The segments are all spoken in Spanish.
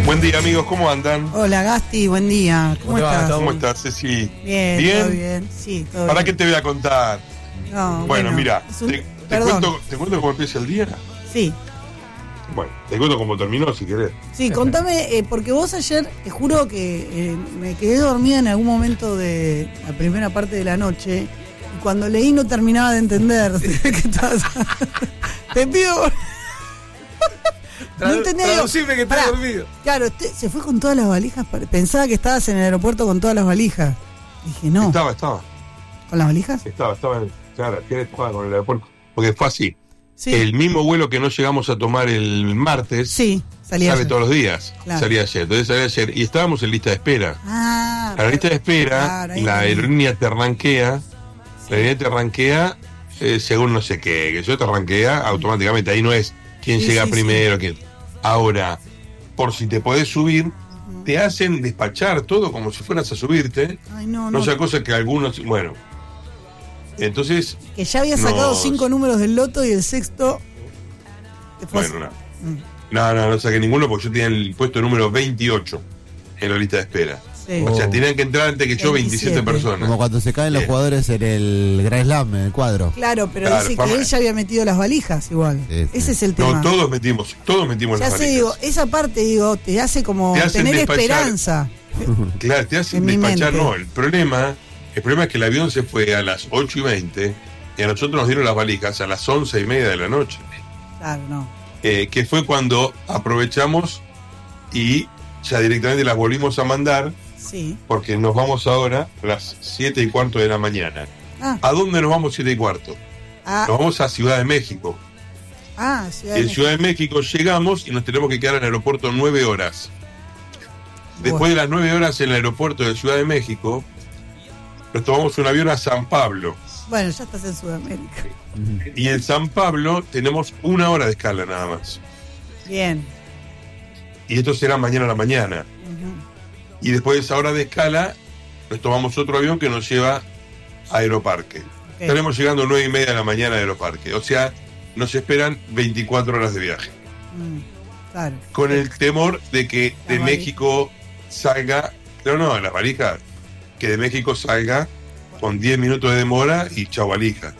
Buen día, amigos, ¿cómo andan? Hola, Gasti, buen día. ¿Cómo estás? ¿Cómo estás, Ceci? Bien, ¿Bien? todo bien. Sí, todo ¿Para bien. qué te voy a contar? No, Bueno, mira, te Perdón. cuento cómo empieza el día. Sí, Bueno, te cuento cómo terminó, si querés. sí, contame, porque vos ayer, te juro que me quedé dormida en algún momento de la primera parte de la noche, y cuando leí no terminaba de entender. Te pido... No entendía. Traducime que estás Pará, dormido. Claro, se fue con todas las valijas. Pensaba que estabas en el aeropuerto con todas las valijas. Dije, no. Estaba. ¿Con las valijas? Claro, estaba con el aeropuerto. Porque fue así. Sí. El mismo vuelo que no llegamos a tomar el martes, Sí, salía sale ayer. todos los días. Claro. Salía ayer. Entonces salía ayer. Y estábamos en lista de espera. Ah, La lista de espera, claro, ahí la lo vi. aerolínea te arranquea. La aerolínea te arranquea según no sé qué. Que yo te arranquea automáticamente. Ahí no es quién Sí, llega sí, primero, quién. Ahora, por si te podés subir, te hacen despachar todo como si fueras a subirte. Ay, no. No sea cosa que algunos. Bueno. Entonces. Que ya había sacado nos- 5 números del loto y el sexto. te fue Bueno, así. no saqué ninguno porque yo tenía el puesto número 28 en la lista de espera. Sí. O sea, tenían que entrar antes que yo 27 personas. Como cuando se caen los Bien. jugadores en el Grand Slam, en el cuadro. Claro, pero Claro, dice fama. que él ya había metido las valijas igual. Sí, sí. Ese es el tema. No, todos metimos ya las sé, valijas. digo, esa parte, digo, te hace como Te hacen tener despachar. esperanza. Claro, te hacen En mi despachar. mente. No, el problema es que el avión se fue a las 8:20 y a nosotros nos dieron las valijas a las 11:30 de la noche. Claro, no. Que fue cuando aprovechamos y ya directamente las volvimos a mandar Sí. porque nos vamos ahora a las 7:15 de la mañana. Ah, ¿A dónde nos vamos 7:15? ah, Nos vamos a Ciudad de México. Ciudad de En México. Ciudad de México llegamos y nos tenemos que quedar en el aeropuerto 9 horas. Después de las 9 horas en el aeropuerto de Ciudad de México, nos tomamos un avión a San Pablo. Bueno, ya estás en Sudamérica. Y en San Pablo tenemos 1 hora de escala nada más. Bien. Y esto será mañana a la mañana. Ujú. Y después de esa hora de escala, nos tomamos otro avión que nos lleva a Aeroparque. Ok. Estaremos llegando 9:30 de la mañana a Aeroparque. O sea, nos esperan 24 horas de viaje. Claro. Con el temor de que La de valija. México salga, no, la valija, que de México salga con 10 minutos de demora y chau valija.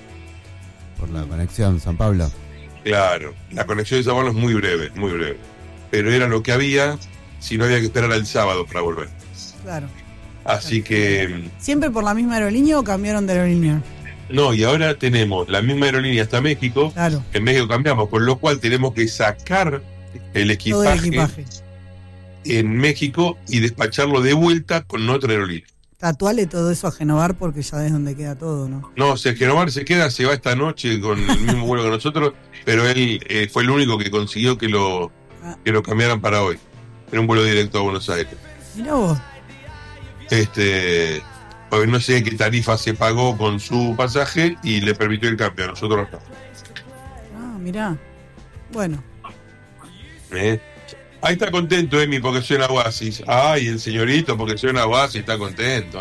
Por la conexión, San Pablo. Claro, la conexión de San Pablo es muy breve, pero era lo que había, si no había que esperar al sábado para volver. Claro. Así que, ¿Siempre por la misma aerolínea o cambiaron de aerolínea? no, y ahora tenemos la misma aerolínea hasta México, Claro. en México cambiamos, con lo cual tenemos que sacar el Todo el equipaje equipaje. en México y despacharlo de vuelta con otra aerolínea. Tatuale todo eso a Genovar porque ya ves dónde queda todo, ¿no? No, Genovar se queda, se va esta noche con el mismo vuelo que nosotros, pero él fue el único que consiguió que lo cambiaran para hoy. Era un vuelo directo a Buenos Aires. Mirá vos. Porque no sé qué tarifa se pagó con su pasaje y le permitió el cambio, a nosotros no. Ah, mirá. Bueno. ¿Eh? Ahí está contento Emi porque suena Oasis. Ay, el señorito porque suena Oasis está contento.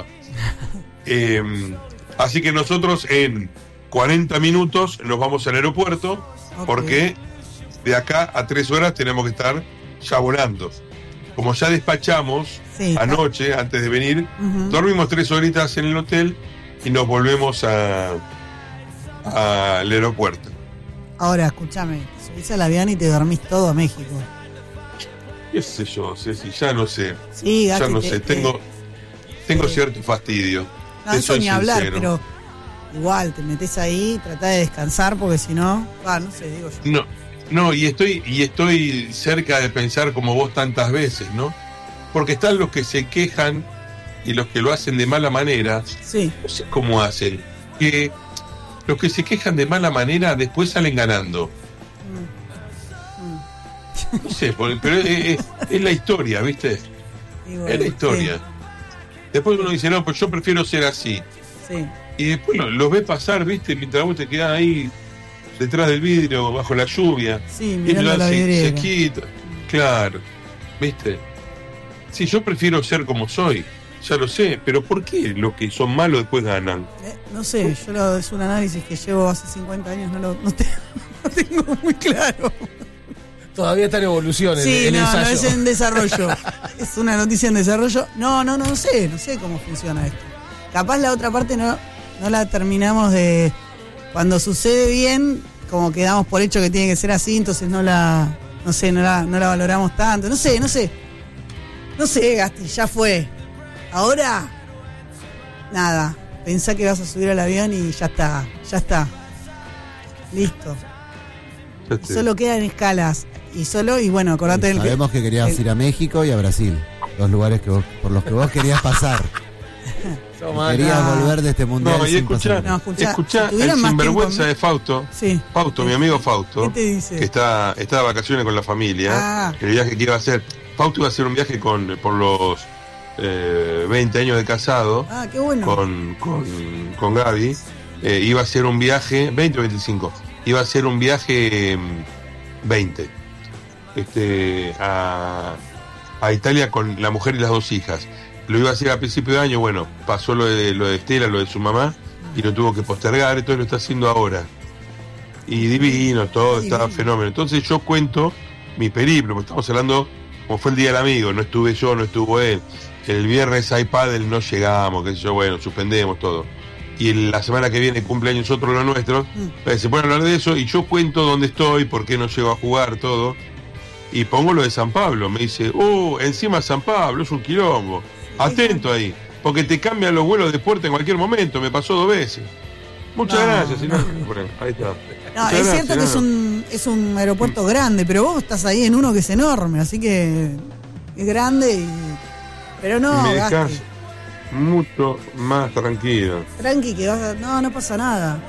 Así que nosotros en 40 minutos nos vamos al aeropuerto Ok. porque de acá a 3 horas tenemos que estar ya volando. Como ya despachamos Sí. anoche, antes de venir, Ujú. dormimos 3 horitas en el hotel y nos volvemos al aeropuerto. Ahora, escúchame. Subís al avión y te dormís todo a México. ¿Qué sé yo, Ceci? Ya no sé. Sí, Ya Gasti, no sé. Tengo cierto fastidio. No, Te eso soy ni hablar, sincero. pero igual, te metes ahí, tratá de descansar porque si no, no sé, digo yo. No, y estoy cerca de pensar como vos tantas veces, ¿no? Porque están los que se quejan y los que lo hacen de mala manera. Sí, No sé cómo hacen. Que los que se quejan de mala manera después salen ganando. No sé, pero es la historia, ¿viste? digo, Es la historia. Después uno dice, no, pues yo prefiero ser así. Sí, Y después los ves pasar, ¿viste? Mientras vos te quedás ahí detrás del vidrio, bajo la lluvia. sí, Y mirando la vidriera. sequito. Claro, ¿viste? Sí, yo prefiero ser como soy, ya lo sé, pero ¿por qué los que son malos después ganan? No sé, es un análisis que llevo hace 50 años, no tengo muy claro. Todavía está en evolución Sí, el no ensayo. es en desarrollo. Es una noticia en desarrollo. No sé cómo funciona esto. Capaz la otra parte no la terminamos de... Cuando sucede bien, como que damos por hecho que tiene que ser así, entonces no la valoramos tanto. No sé, Gasti, ya fue. Ahora, nada. Pensá que vas a subir al avión y ya está. Listo. Solo quedan escalas. Y bueno, acordate del Sabemos que querías ir a México y a Brasil. Dos lugares por los que vos querías pasar. Querías volver de este mundial. No, y escuchá si el más sinvergüenza tiempo, de Fausto. Sí. Fausto, mi amigo Fausto. ¿Qué te dice? Que está de vacaciones con la familia. El viaje que iba a hacer. Fausto iba a hacer un viaje por los 20 años de casado. Qué bueno. Con Gaby. Iba a hacer un viaje, 20 o 25. Iba a hacer un viaje 20. A Italia con la mujer y las 2 hijas. Lo iba a hacer a principio de año, bueno, pasó lo de Estela, lo de su mamá, y lo tuvo que postergar, entonces lo está haciendo ahora. Y divino, todo, está fenómeno. Entonces yo cuento mi periplo, porque estamos hablando como fue el Día del Amigo, no estuve yo, no estuvo él. El viernes hay pádel, no llegamos, qué sé yo, bueno, suspendemos todo. Y la semana que viene cumpleaños otro de los nuestros, se pone a hablar de eso, y yo cuento dónde estoy, por qué no llego a jugar, todo. Y pongo lo de San Pablo, me dice, encima San Pablo, es un quilombo. Atento ahí, porque te cambian los vuelos de puerta en cualquier momento, me pasó 2 veces. Muchas gracias. Ahí está. No, es cierto que es un aeropuerto grande, pero vos estás ahí en uno que es enorme, así que es grande pero no, me Gasti. dejas mucho más tranquilo. Tranqui, que vas a... No pasa nada.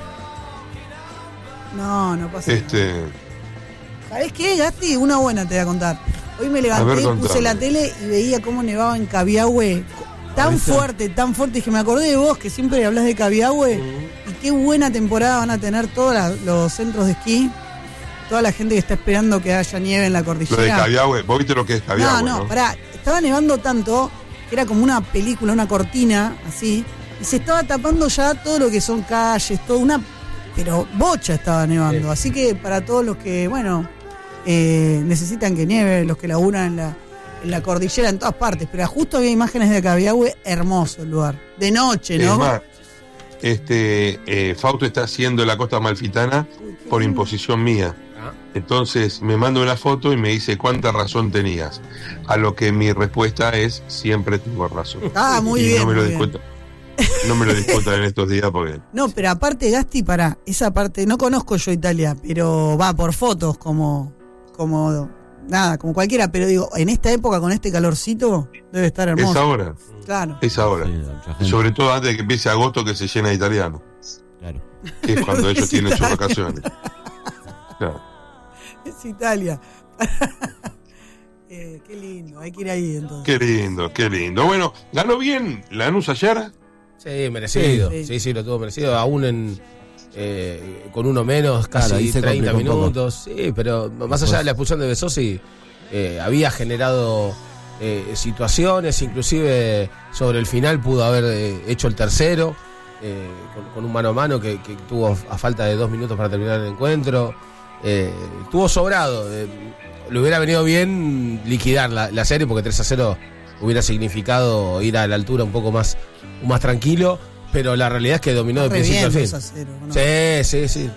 No pasa nada. ¿Sabés qué, Gasti? Una buena te voy a contar. Hoy me levanté, puse la tele y veía cómo nevaba en Cabiahue. Tan fuerte, dije, me acordé de vos que siempre hablas de Cabiahue. Y qué buena temporada van a tener todos los centros de esquí. Toda la gente que está esperando que haya nieve en la cordillera. Lo de Cabiahue, ¿vos viste lo que es Cabiahue? No, pará. Estaba nevando tanto que era como una película, una cortina, así. Y se estaba tapando ya todo lo que son calles, pero bocha estaba nevando. Sí. Así que para todos los que, necesitan que nieve, los que laburan en la cordillera, en todas partes, pero justo había imágenes de Cabiahue, hermoso el lugar, de noche, ¿no? Es más, Fausto está haciendo la costa amalfitana por imposición mía. Entonces me manda una foto y me dice cuánta razón tenías. A lo que mi respuesta es, siempre tengo razón. Muy bien. No me lo discutan en estos días porque... No, pero aparte, Gasti, esa parte, no conozco yo Italia, pero va por fotos como cualquiera, pero digo, en esta época con este calorcito debe estar hermoso. Es ahora. Claro. Es ahora. Sí, sobre todo antes de que empiece agosto, que se llena de italianos. Claro. Que es cuando ellos tienen sus vacaciones. Claro. Es Italia. Qué lindo, hay que ir ahí entonces. Qué lindo. Bueno, ¿ganó bien Lanús ayer? Sí, merecido. Sí, lo tuvo merecido. Aún con uno menos, casi 30 minutos. Sí, pero más allá de la expulsión de Besosi, había generado situaciones, inclusive sobre el final pudo haber hecho el tercero, con un mano a mano que tuvo a falta de 2 minutos para terminar el encuentro. Estuvo sobrado. Le hubiera venido bien liquidar la serie, porque 3-0 hubiera significado ir a la altura un poco más tranquilo. Pero la realidad es que dominó de principio a fin. 2-0, ¿no? Sí.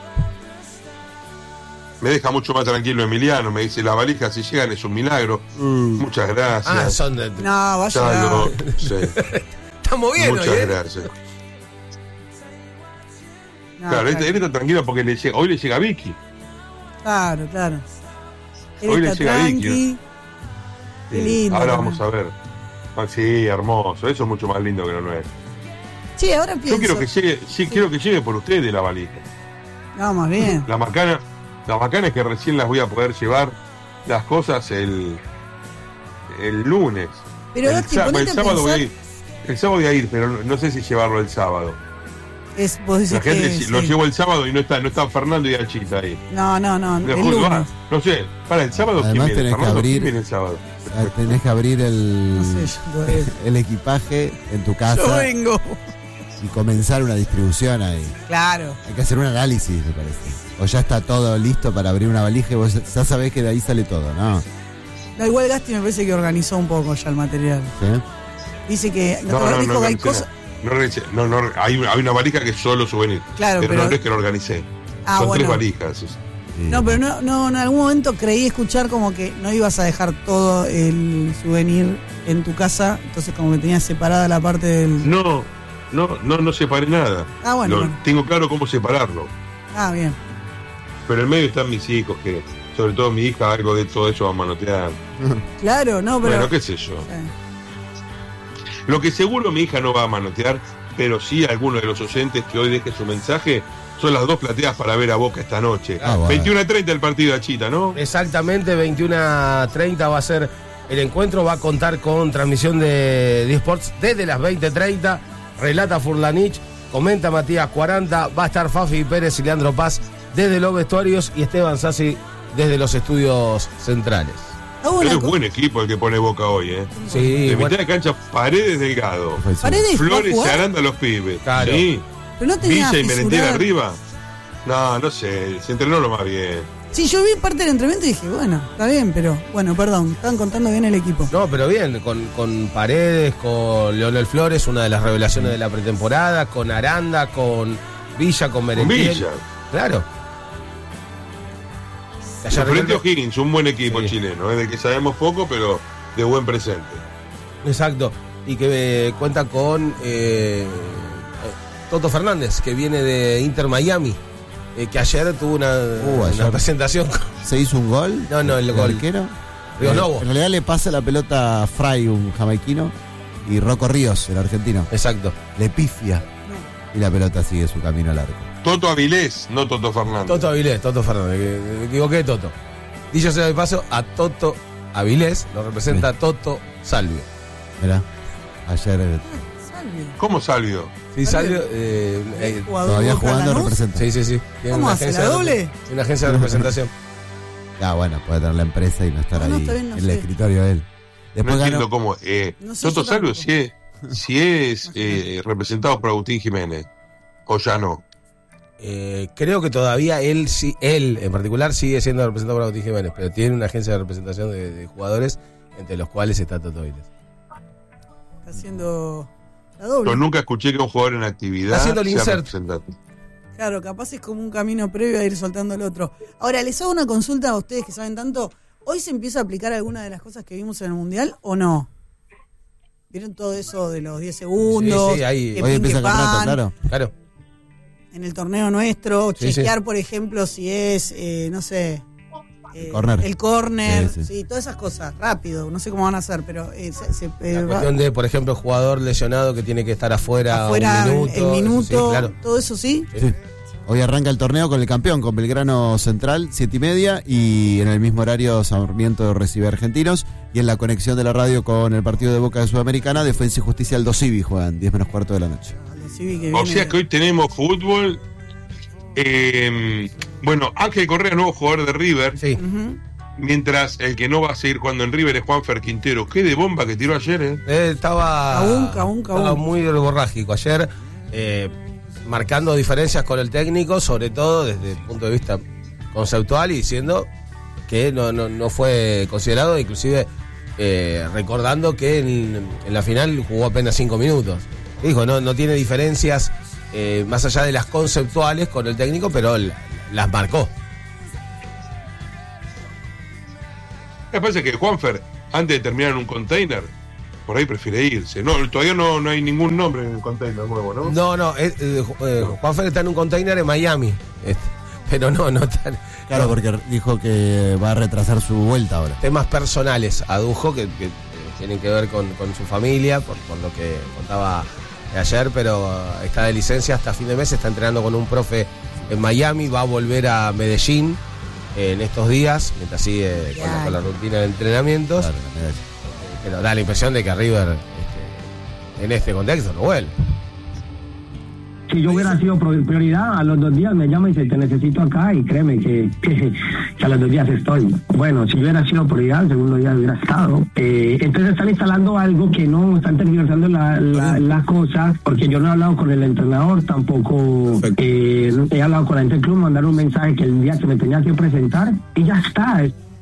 Me deja mucho más tranquilo Emiliano. Me dice, las valijas si llegan es un milagro. Muchas gracias. Son de... No, vaya. Sí. Estamos bien. Muchas gracias. No, claro, él está tranquilo porque hoy le llega Vicky. Claro. Hoy le llega Vicky. Qué lindo. Ahora vamos a ver. Sí, hermoso. Eso es mucho más lindo que lo nuestro. Sí, ahora pienso. Yo quiero que llegue por ustedes la valija. No, más bien. La macana es que recién las voy a poder llevar las cosas el lunes. Pero el sábado voy a ir, pero no sé si llevarlo el sábado. Vos decís la gente que lo llevo el sábado y no está Fernando y Achita ahí. No. El lunes. No sé, para el sábado además ¿quién viene? Fernando, ¿quién viene el sábado? Tenés que abrir el equipaje en tu casa. Yo vengo. Y comenzar una distribución ahí. Claro. Hay que hacer un análisis, me parece. ¿O ya está todo listo para abrir una valija y vos ya sabés que de ahí sale todo, no? No, igual Gasti me parece que organizó un poco ya el material. ¿Sí? Dice que No, que hay cosas. Hay una valija que es solo souvenir. Claro, pero no es que lo organicé. Son 3 valijas. Sí. No, pero no, en algún momento creí escuchar como que no ibas a dejar todo el souvenir en tu casa, entonces como que tenías separada la parte del... No separé nada. Bueno. Tengo claro cómo separarlo. Bien. Pero en medio están mis hijos, que sobre todo mi hija, algo de todo eso va a manotear. Claro, no, pero... Bueno, qué sé yo. Lo que seguro mi hija no va a manotear, pero sí alguno de los oyentes que hoy deje su mensaje, son las 2 plateas para ver a Boca esta noche. 21:30 el partido de Chita, ¿no? Exactamente, 21:30 va a ser el encuentro. Va a contar con transmisión de D-Sports desde las 20:30. Relata Furlanich, comenta Matías 40. Va a estar Fafi Pérez y Leandro Paz desde los vestuarios y Esteban Sassi desde los estudios centrales. Es buen equipo el que pone Boca hoy, ¿eh? Sí. De mitad de cancha, Paredes Delgado. Paredes Flores y Aranda los pibes. Claro. Sí. Pero no tenía Villa y Merentiel arriba. No sé, se entrenó lo más bien. Sí, yo vi parte del entrenamiento y dije, bueno, está bien, pero bueno, perdón, estaban contando bien el equipo. No, pero bien, con Paredes, con Leonel Flores, una de las revelaciones de la pretemporada, con Aranda, con Villa, con Merentiel. Con Villa. Claro. Frente a O'Higgins, un buen equipo chileno, de que sabemos poco, pero de buen presente. Exacto. Y que cuenta con Toto Fernández, que viene de Inter Miami, que ayer tuvo una presentación. ¿Se hizo un gol? No, el gol. ¿Arquero? Ríos Lobo. En realidad le pasa la pelota a Fray, un jamaiquino, y Rocco Ríos, el argentino. Exacto. Le pifia. Y la pelota sigue su camino largo. Toto Avilés, no Toto Fernández. Toto Fernández, me equivoqué de Toto. Dicho sea de paso, a Toto Avilés lo representa Toto Salvio. Mirá, ayer... ¿Cómo Salvio? Sí, Salvio. Todavía jugando representa. Sí. ¿Cómo hace, la doble? Una agencia de representación. Bueno, puede tener la empresa y no estar ahí en el escritorio de él. Después no entiendo cómo. Toto Salvio si es representado por Agustín Jiménez, o ya no. Creo que todavía él en particular sigue siendo representado por Agustín Jiménez, pero tiene una agencia de representación de jugadores, entre los cuales está Toto Avilés. Está haciendo la doble. Pero nunca escuché que un jugador en actividad está haciendo el insert. Representante. Claro, capaz es como un camino previo a ir soltando el otro. Ahora, les hago una consulta a ustedes que saben tanto. ¿Hoy se empieza a aplicar alguna de las cosas que vimos en el Mundial o no? ¿Vieron todo eso de los 10 segundos? Sí, ahí. Hoy empieza el campeonato, claro. En el torneo nuestro, chequear, por ejemplo, si es, no sé... el córner, sí, todas esas cosas, rápido, no sé cómo van a hacer, pero... la cuestión de, por ejemplo, jugador lesionado que tiene que estar afuera un minuto. El minuto, sí, claro. todo eso sí. Hoy arranca el torneo con el campeón, con Belgrano Central, 7:30, y en el mismo horario Sarmiento recibe a Argentinos, y en la conexión de la radio con el partido de Boca de Sudamericana, Defensa y Justicia Aldo Civi juegan 10:15 de la noche. O sea que hoy tenemos fútbol. Bueno, Ángel Correa, nuevo jugador de River. Sí. Mientras el que no va a seguir jugando en River es Juanfer Quintero. Qué de bomba que tiró ayer, Estaba muy borrágico ayer, marcando diferencias con el técnico, sobre todo desde el punto de vista conceptual, y diciendo que no fue considerado, inclusive recordando que en la final jugó apenas 5 minutos. Dijo, no tiene diferencias más allá de las conceptuales con el técnico, pero las marcó. Me parece que Juanfer, antes de terminar en un container, por ahí prefiere irse. Todavía no hay ningún nombre en el container nuevo, ¿no? No, Juanfer está en un container en Miami, pero no está... Claro, porque dijo que va a retrasar su vuelta ahora. Temas personales, adujo, que tienen que ver con su familia, por lo que contaba ayer, pero está de licencia hasta fin de mes, está entrenando con un profe en Miami, va a volver a Medellín en estos días, mientras sigue con la rutina de entrenamientos. Claro, pero da la impresión de que River en este contexto no vuelve. si yo hubiera sido prioridad, a los 2 días me llama y dice, te necesito acá, y créeme que a los 2 días estoy. Bueno, si yo hubiera sido prioridad, el segundo día hubiera estado. Entonces están instalando algo que no están tergiversando la cosa, porque yo no he hablado con el entrenador, tampoco he hablado con la gente del club, mandar un mensaje que el día que me tenía que presentar, y ya está.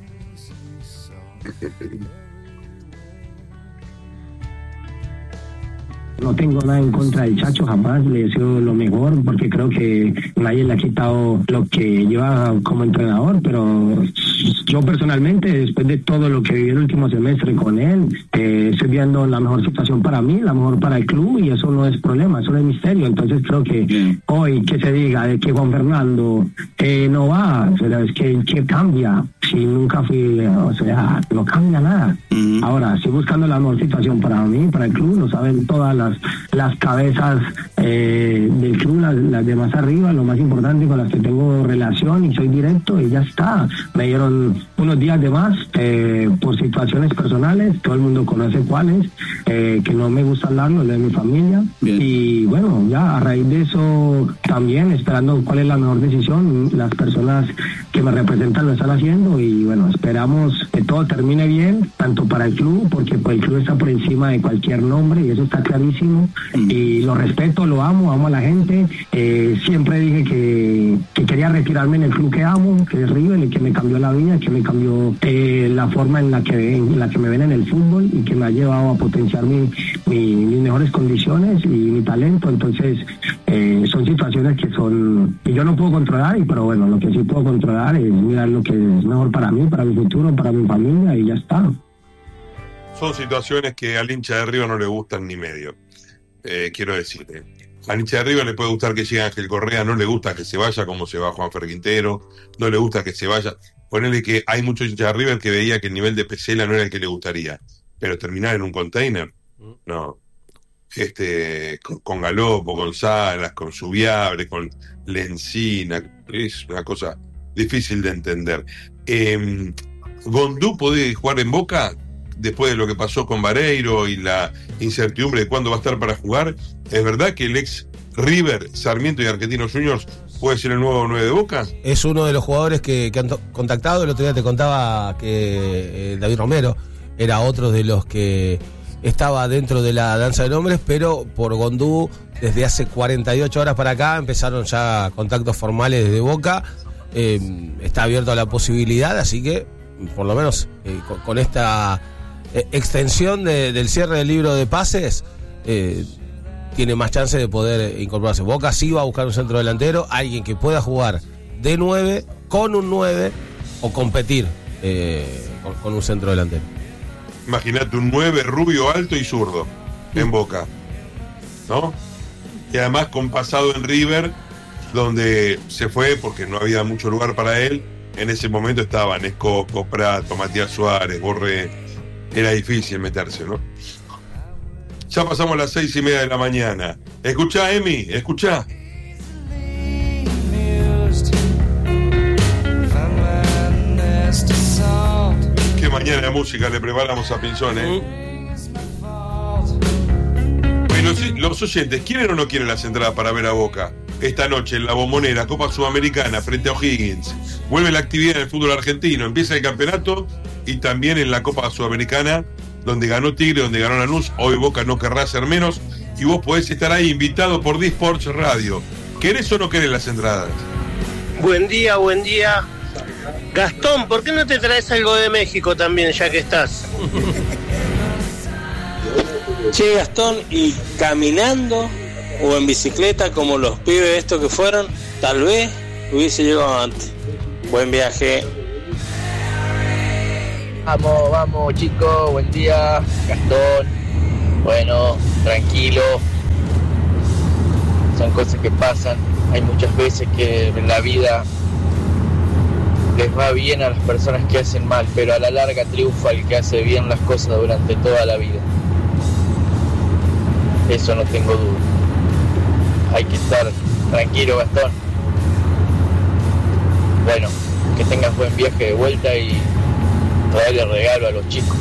No tengo nada en contra del Chacho, jamás le deseo lo mejor, porque creo que nadie le ha quitado lo que lleva como entrenador, pero yo personalmente, después de todo lo que viví el último semestre con él, estoy viendo la mejor situación para mí, la mejor para el club, y eso no es problema, eso no es misterio. Entonces creo que hoy que se diga de que Juan Fernando no va, pero es que cambia, si nunca fui, o sea, no cambia nada. Ahora, estoy buscando la mejor situación para mí, para el club, lo saben todas las cabezas del club, las de más arriba, lo más importante, con las que tengo relación y soy directo, y ya está. Me dieron unos días de más por situaciones personales, todo el mundo conoce cuáles, que no me gusta hablarlo, de mi familia. Bien. Y bueno, ya a raíz de eso también esperando cuál es la mejor decisión, las personas que me representan lo están haciendo, y bueno, esperamos que todo termine bien, tanto para el club, porque pues, el club está por encima de cualquier nombre, y eso está clarísimo, y lo respeto, lo amo a la gente. Siempre dije que quería retirarme en el club que amo, que es River, el que me cambió la vida, que me cambió la forma en la que me ven en el fútbol, y que me ha llevado a potenciar mis mejores condiciones y mi talento. Entonces son situaciones que yo no puedo controlar, pero bueno, lo que sí puedo controlar es mirar lo que es mejor para mí, para mi futuro, para mi familia, y ya está. Son situaciones que al hincha de River no le gustan ni medio. Quiero decirte, al hincha de River le puede gustar que llegue Ángel Correa, no le gusta que se vaya como se va Juanfer Quintero, no le gusta que se vaya. Ponele que hay muchos hinchas de River que veía que el nivel de Pesela no era el que le gustaría, pero terminar en un container, no. Con Galopo, con Salas, con Subiabre, con Lencina, es una cosa difícil de entender. ¿Gondú puede jugar en Boca después de lo que pasó con Vareiro y la incertidumbre de cuándo va a estar para jugar? ¿Es verdad que el ex River, Sarmiento y Argentinos Juniors puede ser el nuevo 9 de Boca? Es uno de los jugadores que han contactado. El otro día te contaba que David Romero era otro de los que estaba dentro de la danza de nombres, pero por Gondú desde hace 48 horas para acá empezaron ya contactos formales desde Boca. Está abierto a la posibilidad, así que por lo menos con esta extensión del cierre del libro de pases tiene más chance de poder incorporarse. Boca sí va a buscar un centro delantero, alguien que pueda jugar de 9, con un 9, o competir con un centro delantero. Imagínate un 9 rubio, alto y zurdo en Boca, ¿no? Y además con pasado en River, donde se fue porque no había mucho lugar para él. En ese momento estaban Escoco, Prato, Matías Suárez, Borré. Era difícil meterse, ¿no? Ya pasamos las 6:30 de la mañana. Escuchá, Emi, escuchá. Qué mañana de música le preparamos a Pinzón, Los oyentes, ¿quieren o no quieren las entradas para ver a Boca? Esta noche en la Bombonera, Copa Sudamericana, frente a O'Higgins. Vuelve la actividad en el fútbol argentino, empieza el campeonato, y también en la Copa Sudamericana, donde ganó Tigre, donde ganó Lanús. Hoy Boca no querrá ser menos, y vos podés estar ahí invitado por D-Sports Radio. ¿Querés o no querés las entradas? Buen día, buen día. Gastón, ¿por qué no te traes algo de México también, ya que estás? Che, Gastón, y caminando o en bicicleta como los pibes estos que fueron, tal vez hubiese llegado antes. Buen viaje. Vamos chicos, buen día, Gastón. Bueno, tranquilo. Son cosas que pasan. Hay muchas veces que en la vida les va bien a las personas que hacen mal, pero a la larga triunfa el que hace bien las cosas durante toda la vida. Eso no tengo duda. Hay que estar tranquilo, Gastón. Bueno, que tengas buen viaje de vuelta y traerle regalo a los chicos.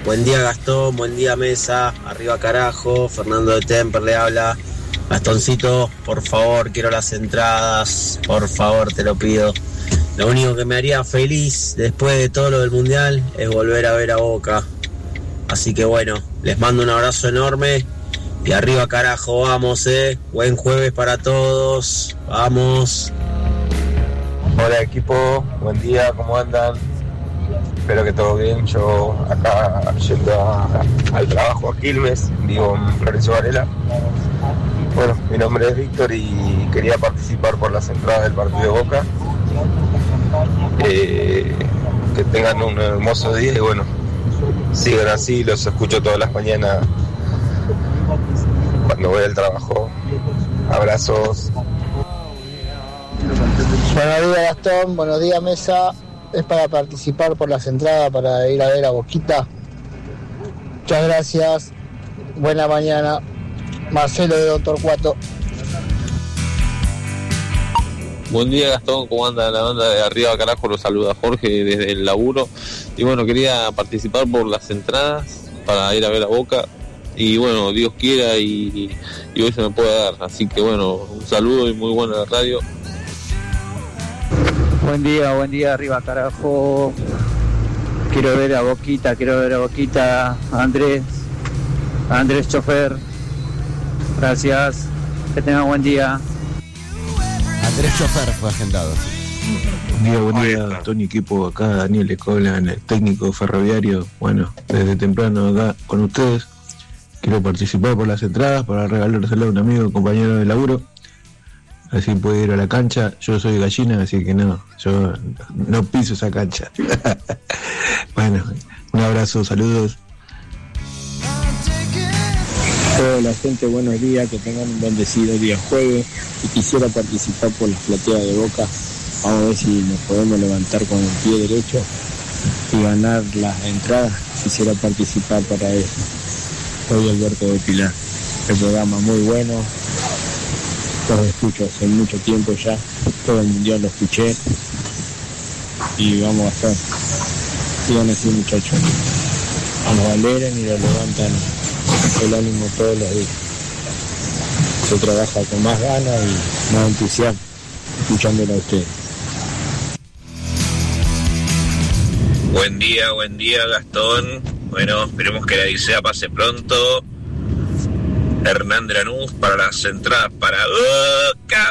Buen día Gastón, buen día Mesa, arriba carajo, Fernando de Temper le habla. Gastoncito, por favor, quiero las entradas, por favor, te lo pido. Lo único que me haría feliz después de todo lo del Mundial es volver a ver a Boca. Así que bueno, les mando un abrazo enorme y arriba carajo, vamos, buen jueves para todos, vamos. Hola equipo, buen día, ¿cómo andan? Espero que todo bien. Yo acá yendo al trabajo a Quilmes, vivo en Florencio Varela. Bueno, mi nombre es Víctor y quería participar por las entradas del partido de Boca. Que tengan un hermoso día y bueno, sigan así, los escucho todas las mañanas cuando voy al trabajo. Abrazos. Buenos días Gastón, buenos días Mesa. Es para participar por las entradas para ir a ver a Boquita. Muchas gracias. Buena mañana. Marcelo de Don Torcuato. Buen día Gastón, ¿cómo anda la banda de arriba carajo? Los saluda Jorge desde el laburo. Y bueno, quería participar por las entradas para ir a ver a Boca. Y bueno, Dios quiera y hoy se me puede dar. Así que bueno, un saludo y muy buena la radio. Buen día, arriba carajo. Quiero ver a Boquita, Andrés chofer. Gracias, que tengan buen día. Andrés chofer fue agendado. Buen día, Tony equipo, acá Daniel Escolan, el técnico ferroviario. Bueno, desde temprano acá con ustedes. Quiero participar por las entradas para regalárselo a un amigo, compañero de laburo. Así puede ir a la cancha. Yo soy gallina, así que no, yo no piso esa cancha. Bueno, un abrazo, saludos. Hola gente, buenos días, que tengan un bendecido día jueves y quisiera participar por las plateas de Boca. Vamos a ver si nos podemos levantar con el pie derecho y ganar las entradas. Quisiera participar para eso. Soy Alberto de Pilar. El programa muy bueno. Los escucho hace mucho tiempo ya, todo el mundial lo escuché y vamos a estar. Sigan así muchachos, nos alegran y lo levantan el ánimo todos los días. Se trabaja con más ganas y más entusiasmo escuchándolo a ustedes. Buen día Gastón. Bueno, esperemos que la Odisea pase pronto. Hernán de Lanús para las entradas para Boca.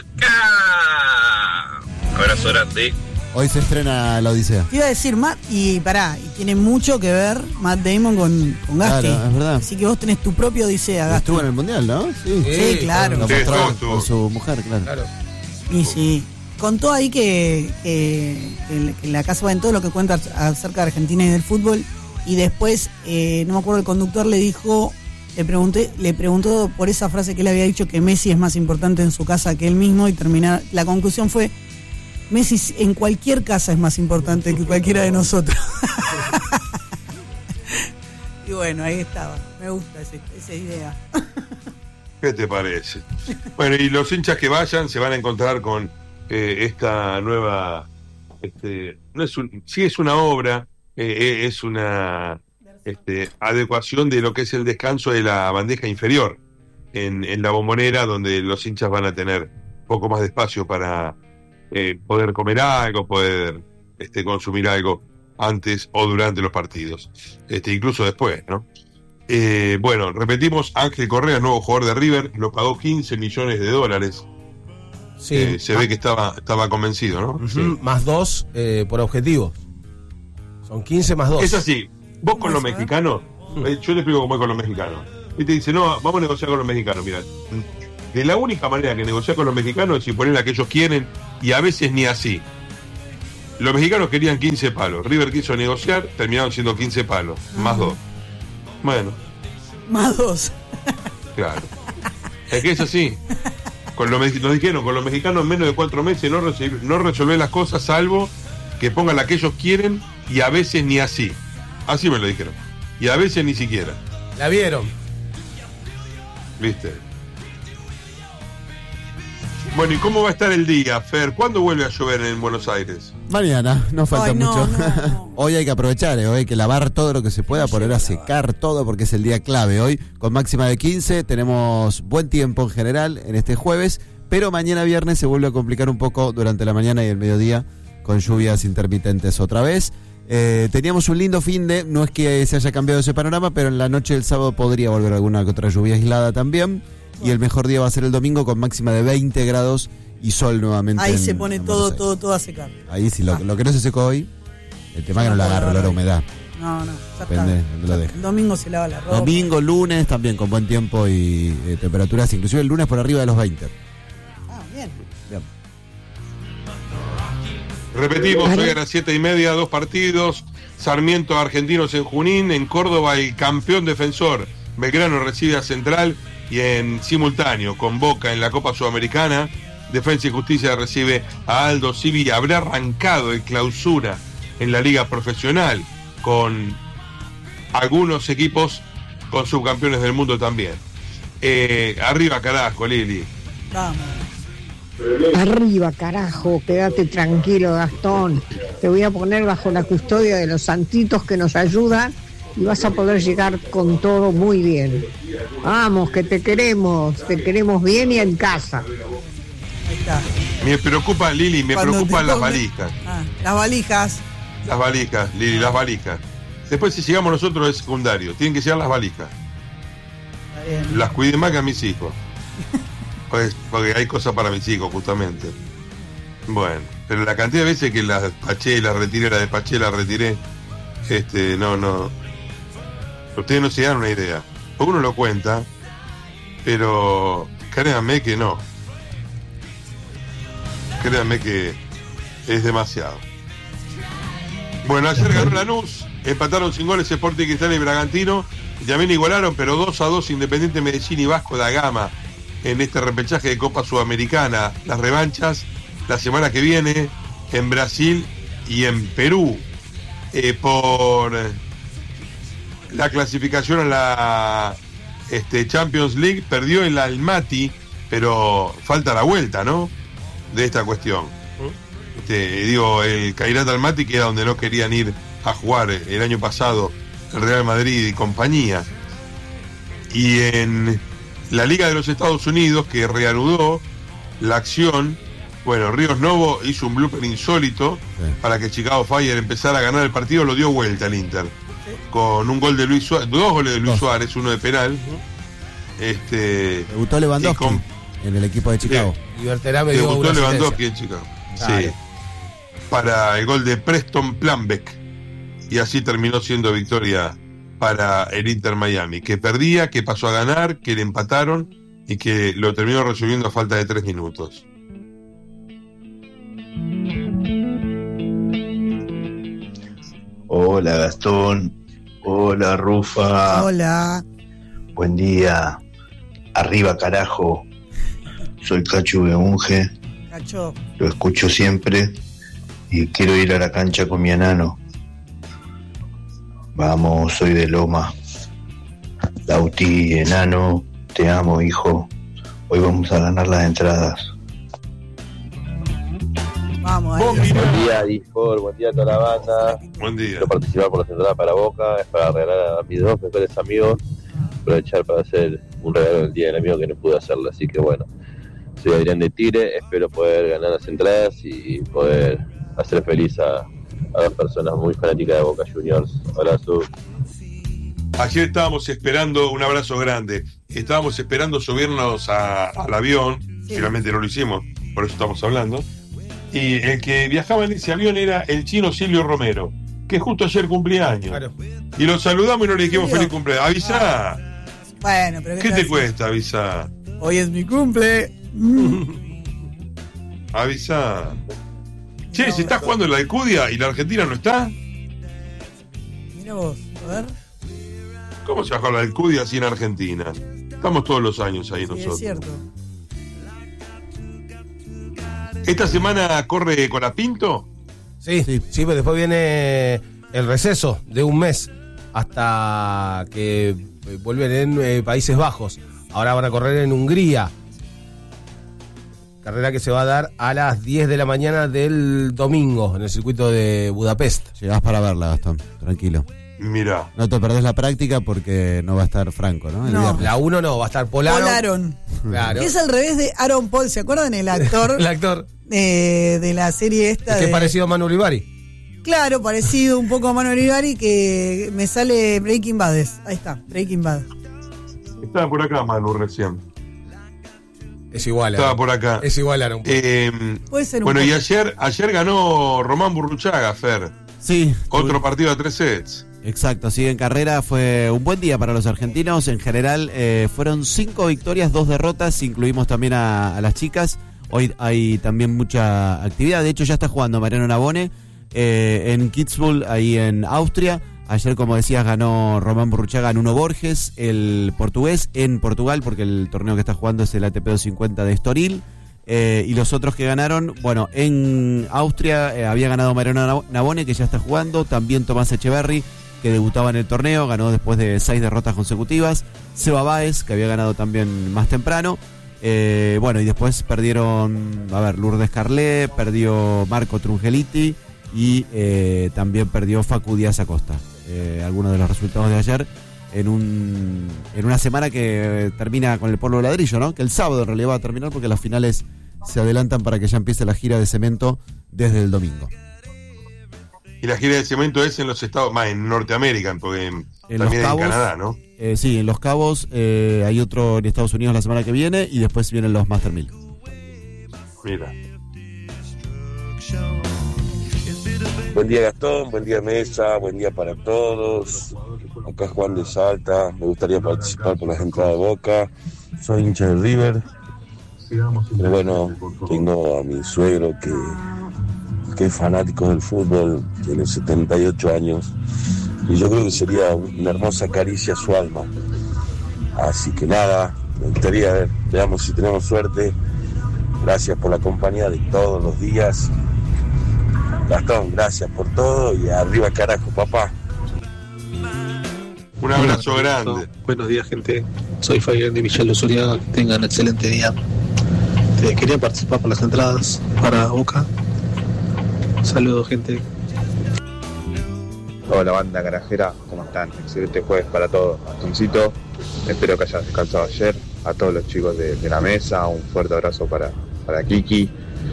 Abrazo grande. Hoy se estrena la Odisea. Te iba a decir, Matt, y tiene mucho que ver Matt Damon con Gasti. Claro, es verdad. Así que vos tenés tu propia Odisea, Gasti. Estuvo en el Mundial, ¿no? Sí, claro. Lo mostró con su mujer, claro. Y sí. Contó ahí que la casa va en todo lo que cuenta acerca de Argentina y del fútbol. Y después, no me acuerdo, el conductor le dijo... Le preguntó por esa frase que él había dicho que Messi es más importante en su casa que él mismo y la conclusión fue: Messi en cualquier casa es más importante que cualquiera de nosotros. Y bueno, ahí estaba. Me gusta esa idea. ¿Qué te parece? Bueno, y los hinchas que vayan se van a encontrar con esta nueva... sí es una obra, es una... adecuación de lo que es el descanso de la bandeja inferior en la Bombonera, donde los hinchas van a tener poco más de espacio para poder comer algo, poder consumir algo antes o durante los partidos, incluso después, ¿no? Bueno, repetimos, Ángel Correa, nuevo jugador de River, lo pagó $15 millones. Sí. Se ve que estaba convencido, ¿no? Sí. Más 2 por objetivo. Son 15 más 2. Es así. Vos con los mexicanos, yo te explico cómo es con los mexicanos. Y te dice, no, vamos a negociar con los mexicanos. Mira, de la única manera que negociar con los mexicanos es imponer la que ellos quieren, y a veces ni así. Los mexicanos querían 15 palos. River quiso negociar, terminaron siendo 15 palos, más 2. Bueno. Más 2. Claro. Es que es así. Nos dijeron, con los mexicanos en menos de 4 meses no resolver las cosas, salvo que pongan la que ellos quieren, y a veces ni así. Así me lo dijeron. Y a veces ni siquiera. La vieron. ¿Viste? Bueno, ¿y cómo va a estar el día, Fer? ¿Cuándo vuelve a llover en Buenos Aires? Mañana, no falta mucho. Hoy hay que aprovechar, hoy hay que lavar todo lo que se pueda, poner a secar todo porque es el día clave. Hoy con máxima de 15 tenemos buen tiempo en general en este jueves, pero mañana viernes se vuelve a complicar un poco durante la mañana y el mediodía con lluvias intermitentes otra vez. Teníamos un lindo fin de, no es que se haya cambiado ese panorama, pero en la noche del sábado podría volver alguna que otra lluvia aislada también. Y el mejor día va a ser el domingo con máxima de 20 grados y sol nuevamente. Ahí se pone todo a secar. Ahí sí, lo que no se secó hoy, el tema que no lo agarra la humedad. No, ya depende está. donde lo deje. El domingo se lava la ropa. Domingo, lunes también con buen tiempo y temperaturas, inclusive el lunes por arriba de los 20. Ah, bien. Repetimos, hoy a las 7:30, 2 partidos. Sarmiento Argentinos en Junín. En Córdoba el campeón defensor Belgrano recibe a Central. Y en simultáneo con Boca en la Copa Sudamericana, Defensa y Justicia recibe a Aldo Civi. Habrá arrancado el clausura en la liga profesional con algunos equipos con subcampeones del mundo también. Arriba carajo, Lili. Vamos. Arriba carajo, quédate tranquilo, Gastón. Te voy a poner bajo la custodia de los santitos que nos ayudan y vas a poder llegar con todo muy bien. Vamos, que te queremos bien y en casa. Ahí está. Me preocupa, Lili, preocupan las valijas. Las valijas. Las valijas, Lili, las valijas. Después si llegamos nosotros es secundario, tienen que llegar las valijas. Las cuide más que a mis hijos. Pues, porque hay cosas para mis hijos, justamente. Bueno, pero la cantidad de veces que las paché, las retiré, la despaché, las retiré, no. Ustedes no se dan una idea. Uno lo cuenta, pero créanme que no. Créanme que es demasiado. Bueno, ayer ganó Lanús, empataron sin goles Sporting Cristal y Bragantino, y también igualaron, pero 2-2 Independiente Medellín y Vasco da Gama en este repechaje de Copa Sudamericana. Las revanchas la semana que viene en Brasil y en Perú. Por la clasificación a la Champions League perdió el Almaty, pero falta la vuelta, ¿no? De esta cuestión. El Kairat Almaty, que era donde no querían ir a jugar el año pasado el Real Madrid y compañía. Y en la Liga de los Estados Unidos, que reanudó la acción, bueno, Ríos Novo hizo un blooper insólito para que Chicago Fire empezara a ganar el partido, lo dio vuelta al Inter. Con un gol de Luis Suárez, 2 goles de Luis Suárez, uno de penal. Debutó Lewandowski en el equipo de Chicago. Debutó Lewandowski en Chicago. Sí. Para el gol de Preston Planbeck. Y así terminó siendo victoria para el Inter Miami, que perdía, que pasó a ganar, que le empataron y que lo terminó resolviendo a falta de 3 minutos. Hola Gastón, hola Rufa. Hola. Buen día. Arriba carajo. Soy Cacho Beunge. Cacho. Lo escucho siempre y quiero ir a la cancha con mi enano. Vamos, soy de Loma. Lauti, enano, te amo, hijo. Hoy vamos a ganar las entradas. Vamos, buen día, Discord, buen día a toda la banda. Buen día. Quiero participar por las entradas para Boca, es para regalar a mis 2 mejores amigos. Aprovechar para hacer un regalo del día del amigo que no pude hacerlo, así que bueno. Soy Adrián de Tigre, espero poder ganar las entradas y poder hacer feliz a 2 personas muy fanáticas de Boca Juniors. Abrazo. Ayer estábamos esperando, un abrazo grande, estábamos esperando subirnos al avión, finalmente no lo hicimos, por eso estamos hablando, y el que viajaba en ese avión era el chino Silvio Romero, que justo ayer cumplía años. Claro. Y lo saludamos y no le dijimos feliz cumpleaños. Avisá. Bueno, pero ¿Qué te cuesta avisar? Hoy es mi cumple. Avisá. Che, ¿se está jugando la Alcudia y la Argentina no está? Mira vos, a ver. ¿Cómo se va a jugar la Alcudia así en Argentina? Estamos todos los años ahí nosotros. Es cierto. ¿Esta semana corre Colapinto? Sí, pero después viene el receso de un mes hasta que vuelven en Países Bajos. Ahora van a correr en Hungría. carrera que se va a dar a las 10 de la mañana del domingo en el circuito de Budapest. Llegás para verla, Gastón, tranquilo. Mirá. No te perdés la práctica porque no va a estar Franco, ¿no? No. La 1 no, va a estar Paul Aron. Claro. Que es al revés de Aaron Paul, ¿se acuerdan? El actor. El actor. De la serie esta. ¿Es que parecido a Manu Olivari? Claro, parecido un poco a Manu Olivari, que me sale Breaking Bad. Ahí está, Breaking Bad. Estaba por acá Manu recién. Es igual. Estaba por acá. Es igual a Aaron Paul. Puede ser un bueno, poco. y ayer ganó Román Burruchaga, Fer. Sí. Otro partido a 3 sets. Exacto, sigue en carrera, fue un buen día para los argentinos, en general fueron 5 victorias, 2 derrotas, incluimos también a las chicas, hoy hay también mucha actividad, de hecho ya está jugando Mariano Navone en Kitzbühel, ahí en Austria, ayer como decías ganó Román Burruchaga en Uno Borges, el portugués en Portugal, porque el torneo que está jugando es el ATP 250 de Estoril. Y los otros que ganaron, bueno, en Austria había ganado Mariano Navone, que ya está jugando, también Tomás Echeverry, que debutaba en el torneo, ganó después de 6 derrotas consecutivas, Seba Báez, que había ganado también más temprano, bueno, y después perdieron, Lourdes Carlé, perdió Marco Trungeliti y también perdió Facu Díaz Acosta. Algunos de los resultados de ayer en una semana que termina con el polvo de ladrillo, ¿no? Que el sábado en realidad va a terminar porque las finales se adelantan para que ya empiece la gira de cemento desde el domingo. Y la gira de cemento es en los Estados, más en Norteamérica, porque en también Los Cabos, en Canadá, ¿no? Sí, en Los Cabos hay otro en Estados Unidos la semana que viene y después vienen los Master 1000. Mira. Buen día Gastón, buen día Mesa, buen día para todos. Acá Juan de Salta, me gustaría participar por las entradas de Boca. Soy hincha de River. Pero bueno, tengo a mi suegro que es fanático del fútbol, tiene 78 años. Y yo creo que sería una hermosa caricia a su alma. Así que nada, me gustaría ver, veamos si tenemos suerte. Gracias por la compañía de todos los días. Gastón, gracias por todo y arriba carajo, papá. Un abrazo grande. Buenos días, gente. Soy Fabián de Villa Luzuriaga. Que tengan un excelente día. Quería participar por las entradas para Boca. Saludos, gente. Hola, banda carajera. ¿Cómo están? Excelente jueves para todos. Gastoncito, espero que hayas descansado ayer. A todos los chicos de la mesa, un fuerte abrazo para Kiki.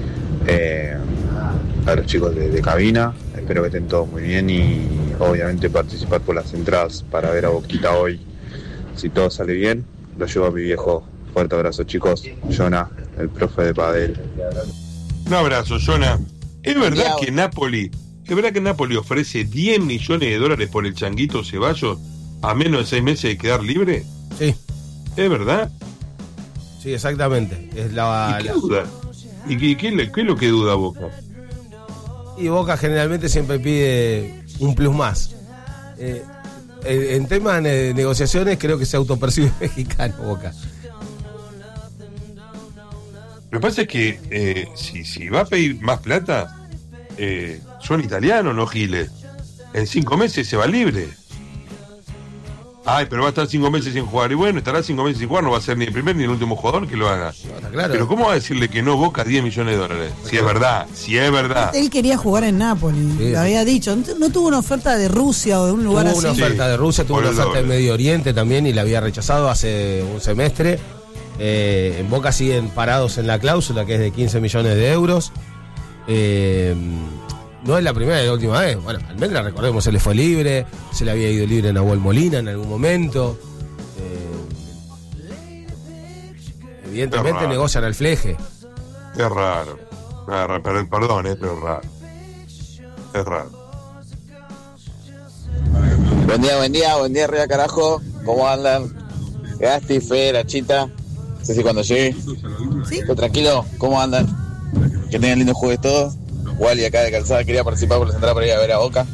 A los chicos de cabina, espero que estén todos muy bien y obviamente participar por las entradas para ver a Boquita hoy. Si todo sale bien, lo llevo a mi viejo. Fuerte abrazo, chicos. Jonah, el profe de pádel. Un abrazo, Jonah. ¿Es verdad que Napoli ofrece $10 millones por el Changuito Ceballos a menos de 6 meses de quedar libre? Sí. ¿Es verdad? Sí, exactamente. Es ¿Y qué duda? ¿Y qué es lo que duda Boca? Y Boca generalmente siempre pide un plus más. En tema de negociaciones creo que se autopercibe mexicano Boca. Lo que pasa es que si va a pedir más plata, son italianos, no giles. En 5 meses se va libre. Ay, pero va a estar 5 meses sin jugar. Y bueno, estará 5 meses sin jugar, no va a ser ni el primer ni el último jugador que lo haga. No, está claro. Pero ¿cómo va a decirle que no Boca $10 millones? Si es verdad. Él quería jugar en Nápoles, sí. Lo había dicho. ¿No tuvo una oferta de Rusia o de un lugar así? Tuvo una oferta de Rusia, tuvo una oferta de Medio Oriente también y la había rechazado hace un semestre. En Boca siguen parados en la cláusula que es de 15 millones de euros. No es la primera y la última vez. Bueno, Almendra, recordemos, se le fue libre, se le había ido libre a Nahuel Molina en algún momento. Evidentemente negocian al fleje. Es raro. Perdón, pero es raro. Es raro. Buen día, arriba carajo. ¿Cómo andan? Gasti, Fe, la Chita. No sé si cuando llegue. ¿Sí? ¿Todo tranquilo? ¿Cómo andan? Que tengan lindos jueves todos. Wally acá de Calzada quería participar por las entradas para ir a ver a Boca.